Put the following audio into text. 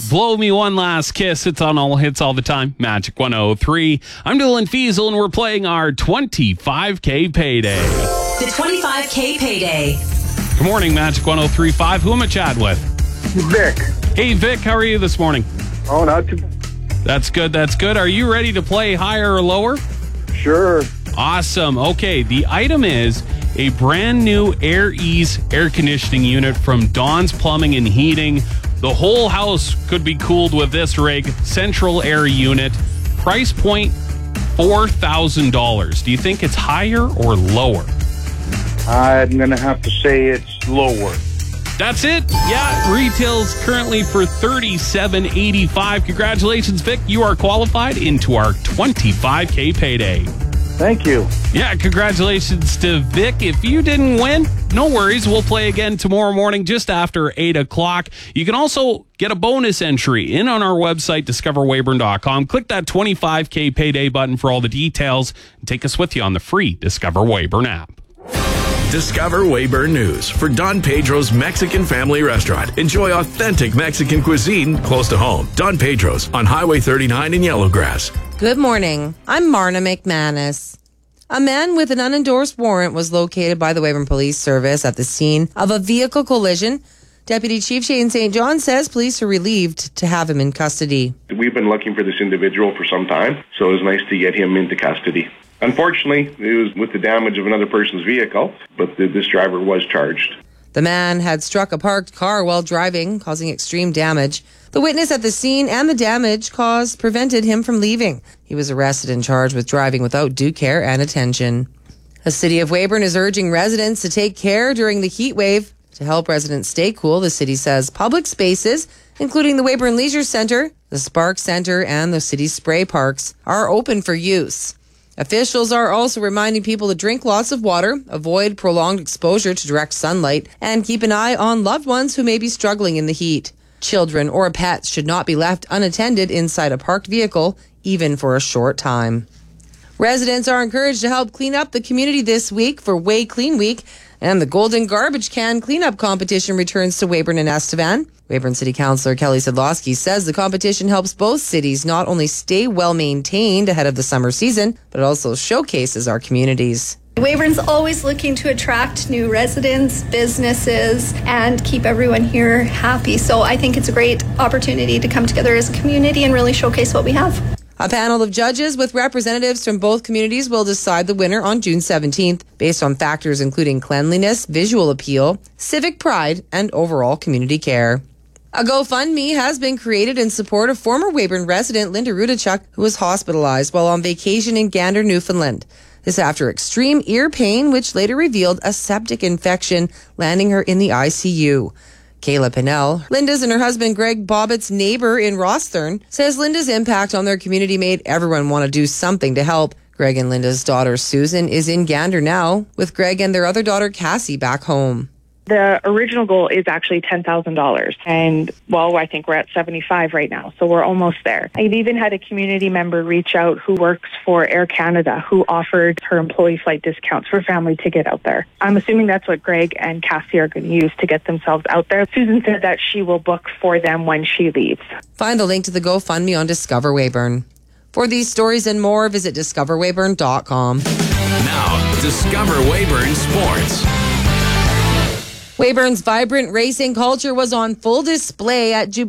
Blow Me One Last Kiss. It's on all hits all the time. Magic 103. I'm Dylan Fiesel, and we're playing our 25K payday. The 25K payday. Good morning, Magic 103.5. Who am I chatting with? Vic. Hey, Vic, how are you this morning? Oh, not too... That's good. Are you ready to play higher or lower? Sure. Awesome. Okay, the item is a brand new Air Ease air conditioning unit from Dawn's Plumbing and Heating. The whole house could be cooled with this rig. Central air unit. Price point, $4,000. Do you think it's higher or lower? I'm going to have to say it's lower. That's it. Yeah, retails currently for $37.85. Congratulations, Vic. You are qualified into our 25K payday. Thank you. Yeah, congratulations to Vic. If you didn't win, no worries. We'll play again tomorrow morning just after 8 o'clock. You can also get a bonus entry in on our website, discoverwayburn.com. Click that 25K payday button for all the details and take us with you on the free Discover Wayburn app. Discover Wayburn News for Don Pedro's Mexican Family Restaurant. Enjoy authentic Mexican cuisine close to home. Don Pedro's on Highway 39 in Yellowgrass. Good morning. I'm Marna McManus. A man with an unendorsed warrant was located by the Wayburn Police Service at the scene of a vehicle collision. Deputy Chief Shane St. John says police are relieved to have him in custody. We've been looking for this individual for some time, so it was nice to get him into custody. Unfortunately, it was with the damage of another person's vehicle, but this driver was charged. The man had struck a parked car while driving, causing extreme damage. The witness at the scene and the damage caused prevented him from leaving. He was arrested and charged with driving without due care and attention. The City of Wayburn is urging residents to take care during the heat wave. To help residents stay cool, the city says public spaces, including the Wayburn Leisure Centre, the Spark Centre, and the city spray parks, are open for use. Officials are also reminding people to drink lots of water, avoid prolonged exposure to direct sunlight, and keep an eye on loved ones who may be struggling in the heat. Children or pets should not be left unattended inside a parked vehicle, even for a short time. Residents are encouraged to help clean up the community this week for Way Clean Week, and the Golden Garbage Can Cleanup Competition returns to Wayburn and Estevan. Wayburn City Councillor Kelly Sedlowski says the competition helps both cities not only stay well-maintained ahead of the summer season, but it also showcases our communities. Wayburn's always looking to attract new residents, businesses, and keep everyone here happy. So I think it's a great opportunity to come together as a community and really showcase what we have. A panel of judges with representatives from both communities will decide the winner on June 17th based on factors including cleanliness, visual appeal, civic pride, and overall community care. A GoFundMe has been created in support of former Wayburn resident Linda Rudachuk, who was hospitalized while on vacation in Gander, Newfoundland. This after extreme ear pain, which later revealed a septic infection, landing her in the ICU. Kayla Pinnell, Linda's and her husband Greg Bobbitt's neighbor in Rosthern, says Linda's impact on their community made everyone want to do something to help. Greg and Linda's daughter Susan is in Gander now, with Greg and their other daughter Cassie back home. The original goal is actually $10,000. And, well, I think we're at 75 right now, so we're almost there. I've even had a community member reach out who works for Air Canada who offered her employee flight discounts for family to get out there. I'm assuming that's what Greg and Cassie are going to use to get themselves out there. Susan said that she will book for them when she leaves. Find the link to the GoFundMe on Discover Wayburn. For these stories and more, visit discoverwayburn.com. Now, Discover Wayburn Sports. Wayburn's vibrant racing culture was on full display at